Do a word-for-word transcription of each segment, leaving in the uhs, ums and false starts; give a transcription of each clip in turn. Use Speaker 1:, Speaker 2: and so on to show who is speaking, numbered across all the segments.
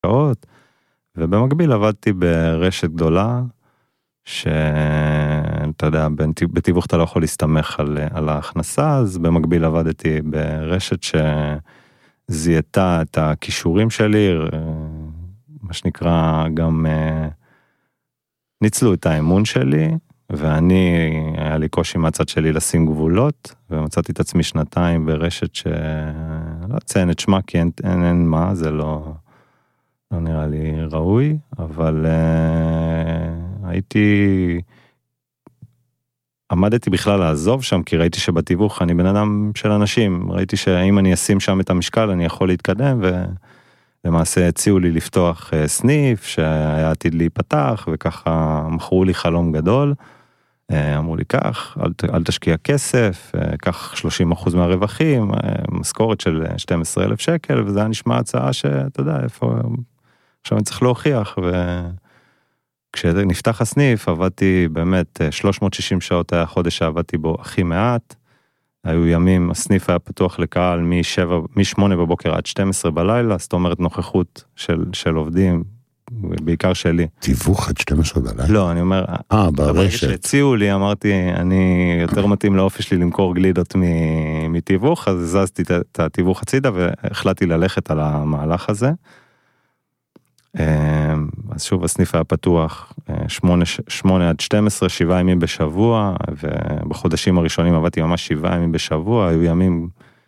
Speaker 1: שעות, ובמקביל עבדתי ברשת גדולה, שאתה יודע, בתיווך אתה לא יכול להסתמך על, על ההכנסה, אז במקביל עבדתי ברשת שזיהתה את הכישורים שלי, מה שנקרא גם ניצלו את האמון שלי, ואני, היה לי קושי מהצד שלי לשים גבולות, ומצאתי את עצמי שנתיים ברשת שלא אציין את שמה, כי אין, אין, אין מה, זה לא, לא נראה לי ראוי, אבל uh, הייתי, עמדתי בכלל לעזוב שם, כי ראיתי שבתיווך אני בן אדם של אנשים, ראיתי שאם אני אשים שם את המשקל, אני יכול להתקדם, ולמעשה הציעו לי לפתוח uh, סניף, שהיה עתיד להיפתח, וככה מכרו לי חלום גדול, אמרו לי כך, אל, אל תשקיע כסף, קח שלושים אחוז מהרווחים, משכורת של שנים עשר אלף שקל, וזה היה נשמע הצעה שאתה יודע, איפה, עכשיו אני צריך להוכיח, וכשנפתח הסניף, עבדתי באמת, שלוש מאות ושישים שעות היה החודש שעבדתי בו הכי מעט, היו ימים, הסניף היה פתוח לקהל משמונה בבוקר עד שתים עשרה בלילה, זאת אומרת נוכחות של, של עובדים, בעיקר שלי.
Speaker 2: תיווך עד שתים עשרה בלילה?
Speaker 1: לא, אני אומר,
Speaker 2: אה, ברשת.
Speaker 1: כשהציעו לי, אמרתי, אני יותר מתאים לאופי שלי למכור גלידות מתיווך, אז זזתי את התיווך הצידה, והחלטתי ללכת על המהלך הזה. אז שוב, הסניף היה פתוח, שמונה עד שתים עשרה, שבעה ימים בשבוע, ובחודשים הראשונים עבדתי ממש שבעה ימים בשבוע, היו ימים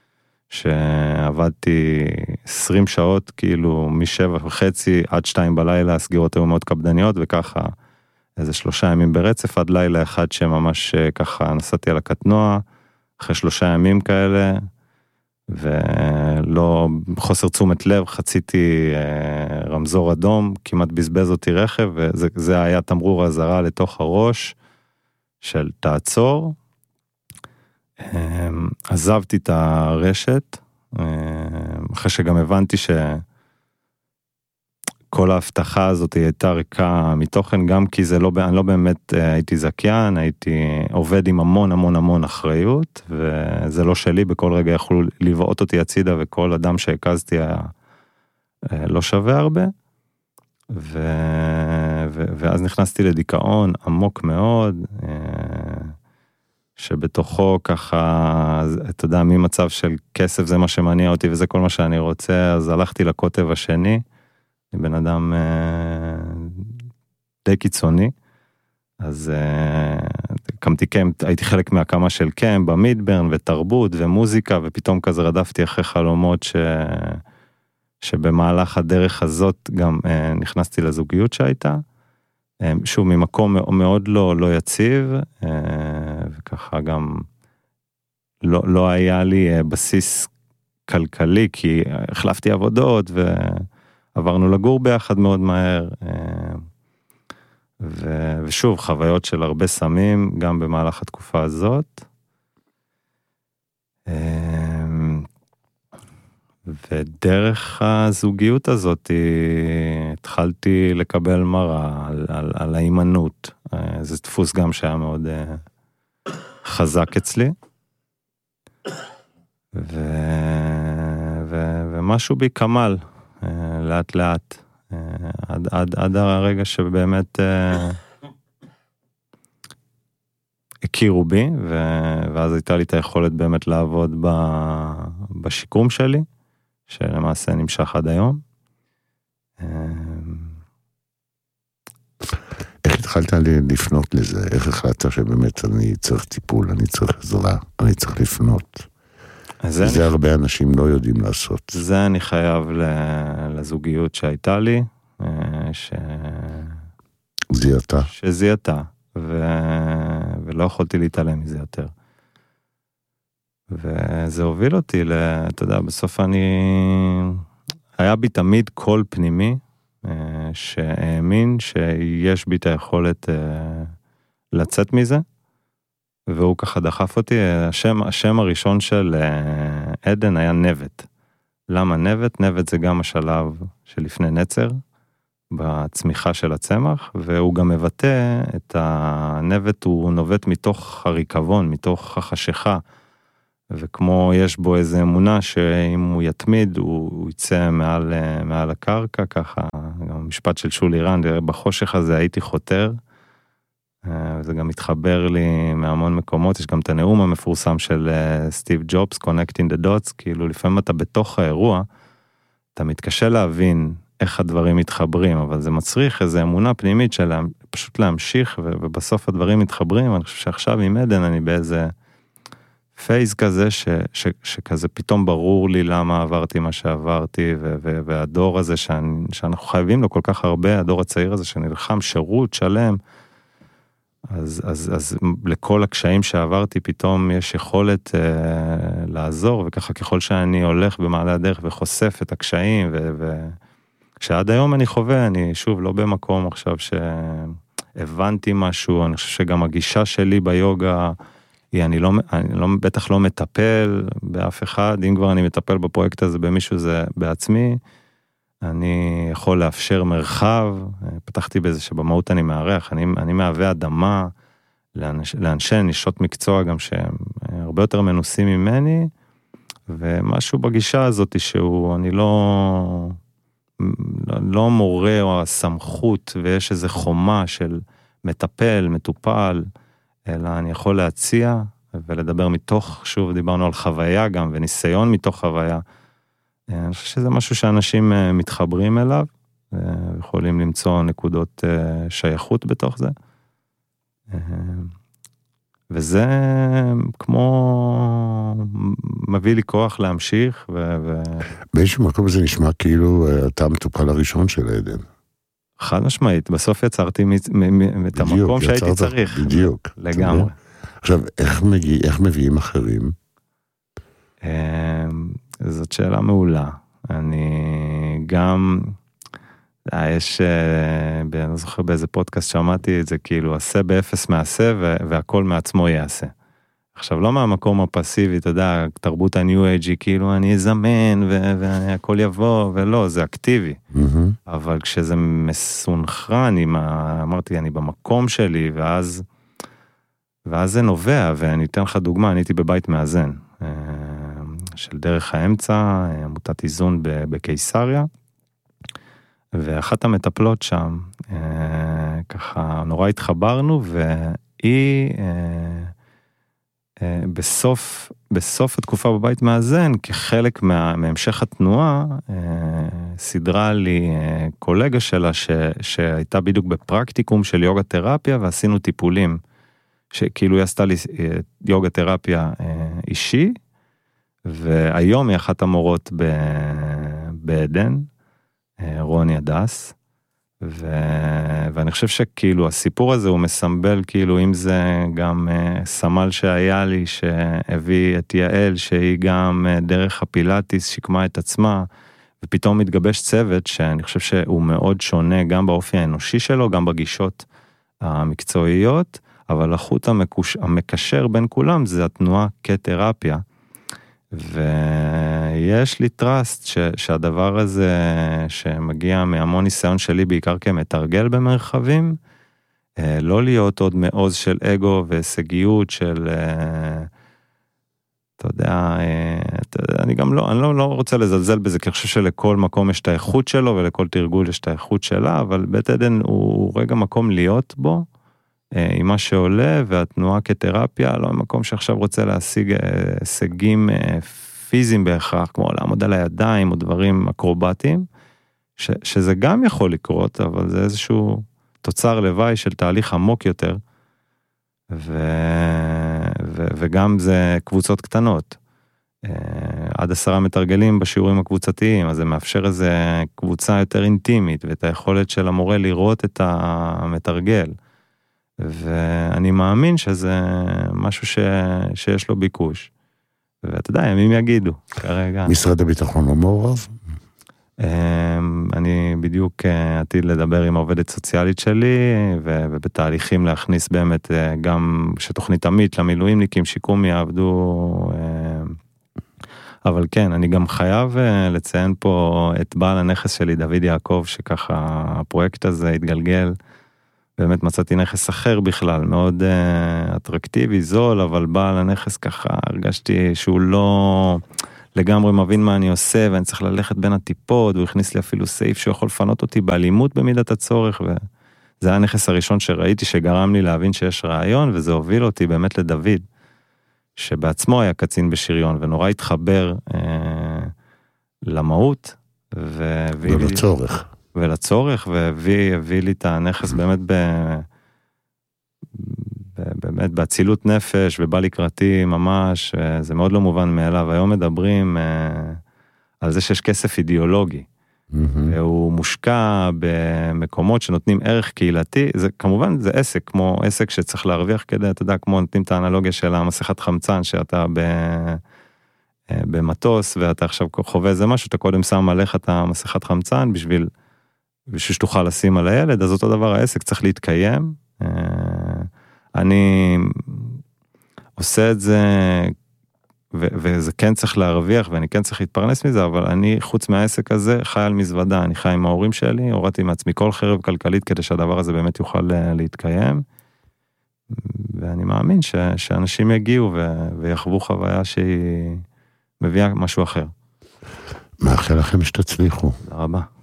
Speaker 1: שעבדתי עשרים שעות, כאילו משבע וחצי עד שתיים בלילה, הסגירות היו מאוד קפדניות, וככה איזה שלושה ימים ברצף, עד לילה אחד שממש ככה נסעתי על הקטנוע, אחרי שלושה ימים כאלה, ולא, חוסר תשומת לב, חציתי רמזור אדום, כמעט בזבז אותי רכב, וזה היה תמרור הזרה לתוך הראש, של תעצור, עזבתי את הרשת, אחרי שגם הבנתי שכל ההבטחה הזאת הייתה ריקה מתוכן, גם כי זה לא, אני לא באמת הייתי זכיין, הייתי עובד עם המון המון המון אחריות, וזה לא שלי, בכל רגע יכולו לבעוט אותי הצידה, וכל אדם שהקזתי היה לא שווה הרבה, ו... ו... ואז נכנסתי לדיכאון עמוק מאוד, שבתוכו ככה, אתה יודע, ממצב של כסף זה מה שמניע אותי וזה כל מה שאני רוצה, אז הלכתי לקוטב השני, אני בן אדם די קיצוני, אז קמתי קמפ, הייתי חלק מהקמה של קמפ במידברן ותרבות ומוזיקה, ופתאום כזה רדפתי אחרי חלומות ש... שבמהלך הדרך הזאת גם נכנסתי לזוגיות שהייתה, שוב, ממקום מאוד לא, לא יציב, וככה גם לא, לא היה לי בסיס כלכלי, כי החלפתי עבודות, ועברנו לגור ביחד מאוד מהר, ו, ושוב, חוויות של הרבה סמים, גם במהלך התקופה הזאת. ודרך הזוגיות הזאת התחלתי לקבל מראה על, על, על האימנות. זה דפוס גם שהיה מאוד חזק אצלי. ו, ו, ומשהו בי כמל, לאט לאט, עד, עד, עד הרגע שבאמת הכירו בי, ו, ואז הייתה לי את היכולת באמת לעבוד ב, בשיקום שלי. שלמעשה נמשך עד היום.
Speaker 2: איך התחלת לפנות לזה? איך החלטת שבאמת אני צריך טיפול, אני צריך עזרה, אני צריך לפנות? זה אני... הרבה אנשים לא יודעים לעשות.
Speaker 1: זה אני חייב לזוגיות שהייתה לי, ש...
Speaker 2: זיהתה.
Speaker 1: שזיהתה, ו... ולא יכולתי להתעלם מזה יותר. וזה הוביל אותי, אתה יודע, בסוף אני, היה בי תמיד קול פנימי, שהאמין שיש בי את היכולת לצאת מזה, והוא ככה דחף אותי, השם, השם הראשון של עדן היה נבט. למה נבט? נבט זה גם השלב שלפני נצר, בצמיחה של הצמח, והוא גם מבטא את הנבט, הוא נובט מתוך הריקבון, מתוך החשיכה, וכמו יש בו איזו אמונה שאם הוא יתמיד, הוא, הוא יצא מעל, מעל הקרקע, ככה, גם משפט של שולי רנד, בחושך הזה הייתי חותר, וזה גם מתחבר לי מהמון מקומות, יש גם את הנאום המפורסם של סטיב ג'ובס, Connecting the Dots, כאילו לפעמים אתה בתוך האירוע, אתה מתקשה להבין איך הדברים מתחברים, אבל זה מצריך איזו אמונה פנימית של פשוט להמשיך, ובסוף הדברים מתחברים, אני חושב שעכשיו עם עדן אני באיזה פייז כזה, ש, ש, שכזה פתאום ברור לי למה עברתי מה שעברתי, ו, ו, והדור הזה שאני, שאנחנו חייבים לו כל כך הרבה, הדור הצעיר הזה שנלחם שירות שלם, אז, אז, אז לכל הקשיים שעברתי פתאום יש יכולת אה, לעזור, וככה ככל שאני הולך במעלה הדרך וחושף את הקשיים, ו, ו, שעד היום אני חווה, אני שוב לא במקום עכשיו שהבנתי משהו, אני חושב שגם הגישה שלי ביוגה, היא אני לא, אני לא, בטח לא מטפל באף אחד, אם כבר אני מטפל בפרויקט הזה במישהו זה בעצמי, אני יכול לאפשר מרחב, פתחתי בזה שבמהות אני מערך, אני, אני מהווה אדמה לאנש, לאנשי נשות מקצוע גם שהם הרבה יותר מנוסים ממני, ומשהו בגישה הזאת שהוא, אני לא, לא, לא מורה או הסמכות, ויש איזו חומה של מטפל, מטופל, אלא אני יכול להציע ולדבר מתוך, שוב דיברנו על חוויה גם, וניסיון מתוך חוויה, אני חושב שזה משהו שאנשים מתחברים אליו, ויכולים למצוא נקודות שייכות בתוך זה. וזה כמו מביא לי כוח להמשיך. ו...
Speaker 2: באיזשהו מקום זה נשמע כאילו אתה המטופל הראשון של עדן.
Speaker 1: חד משמעית, בסוף יצרתי את המקום שהייתי צריך.
Speaker 2: בדיוק.
Speaker 1: לגמרי.
Speaker 2: עכשיו, איך, מגיע, איך מביאים אחרים?
Speaker 1: זאת שאלה מעולה. אני גם, יש, אני לא זוכר באיזה פודקאסט שמעתי את זה, כאילו, עשה באפס מעשה והכל מעצמו יעשה. עכשיו, לא מהמקום הפסיבי, אתה יודע, תרבות הניו אייג'י, כאילו, אני אזמן והכל יבוא, ולא, זה אקטיבי. אבל כשזה מסונכרן, אמרתי, אני במקום שלי, ואז, ואז זה נובע, ואני אתן לך דוגמה, אני הייתי בבית מאזן. של דרך האמצע, עמותת איזון בקיסריה, ואחת המטפלות שם, ככה נורא התחברנו, והיא בסוף, בסוף התקופה בבית מאזן, כחלק מה, מהמשך התנועה, סדרה לי קולגה שלה, ש, שהייתה בדיוק בפרקטיקום של יוגה תרפיה, ועשינו טיפולים, שכאילו היא עשתה לי יוגה תרפיה אישי, והיום היא אחת המורות בעדן, רוני הדס, ו... ואני חושב שכאילו הסיפור הזה הוא מסמבל, כאילו אם זה גם סמל שהיה לי, שהביא את יעל, שהיא גם דרך הפילאטיס שיקמה את עצמה, ופתאום מתגבש צוות שאני חושב שהוא מאוד שונה, גם באופי האנושי שלו, גם בגישות המקצועיות, אבל החוט המקוש... המקשר בין כולם זה התנועה כתרפיה, ויש לי טרסט ש, שהדבר הזה שמגיע מהמון ניסיון שלי בעיקר כמתרגל במרחבים, לא להיות עוד מעוז של אגו והישגיות של, אתה יודע, אני גם לא, אני לא, לא רוצה לזלזל בזה, כי אני חושב שלכל מקום יש את האיכות שלו ולכל תרגול יש את האיכות שלה, אבל בית עדן הוא רגע מקום להיות בו, עם מה שעולה, והתנועה כתרפיה, לא מקום שעכשיו רוצה להשיג הישגים פיזיים בהכרח, כמו לעמוד על הידיים, או דברים אקרובטיים, ש, שזה גם יכול לקרות, אבל זה איזשהו תוצר לוואי של תהליך עמוק יותר, ו, ו, וגם זה קבוצות קטנות. עד עשרה מתרגלים בשיעורים הקבוצתיים, אז זה מאפשר איזה קבוצה יותר אינטימית, ואת היכולת של המורה לראות את המתרגל. ואני מאמין שזה משהו ש... שיש לו ביקוש. ואתה יודע, ימים יגידו, כרגע.
Speaker 2: משרד הביטחון לא מעורב?
Speaker 1: אני בדיוק עתיד לדבר עם העובדת סוציאלית שלי, ובתהליכים להכניס באמת גם שתוכנית עמית למילואימניקים, שיקום יעבדו, אבל כן, אני גם חייב לציין פה את בעל הנכס שלי, דוד יעקב, שככה הפרויקט הזה התגלגל, באמת מצאתי נכס אחר בכלל, מאוד uh, אטרקטיבי, זול, אבל בעל הנכס ככה, הרגשתי שהוא לא לגמרי מבין מה אני עושה, ואני צריך ללכת בין הטיפות, הוא הכניס לי אפילו סעיף שיכול לפנות אותי באלימות במידת הצורך, וזה היה הנכס הראשון שראיתי שגרם לי להבין שיש רעיון, וזה הוביל אותי באמת לדוד, שבעצמו היה קצין בשריון, ונורא התחבר uh, למהות, ו...
Speaker 2: ולצורך.
Speaker 1: ולצורך, והביא הביא לי את הנכס באמת ב... באמת בהצילות נפש, ובא לקראתי ממש, זה מאוד לא מובן מאליו. היום מדברים על זה שיש כסף אידיאולוגי, והוא מושקע במקומות שנותנים ערך קהילתי, זה כמובן זה עסק, כמו עסק שצריך להרוויח כדי, אתה יודע, כמו נותנים את האנלוגיה של המסכת חמצן, שאתה ב... במטוס, ואתה עכשיו חווה איזה משהו, אתה קודם שם עליך את המסכת חמצן, בשביל, בשביל שתוכל לשים על הילד, אז אותו דבר העסק צריך להתקיים. אני עושה את זה, ו- וזה כן צריך להרוויח, ואני כן צריך להתפרנס מזה, אבל אני, חוץ מהעסק הזה, חי על מזוודה, אני חי עם ההורים שלי, הורדתי מעצמי כל חרב כלכלית, כדי שהדבר הזה באמת יוכל להתקיים, ואני מאמין ש- שאנשים יגיעו, ו- ויחוו חוויה שהיא מביאה משהו אחר.
Speaker 2: מאחל לכם שתצליחו.
Speaker 1: תודה רבה.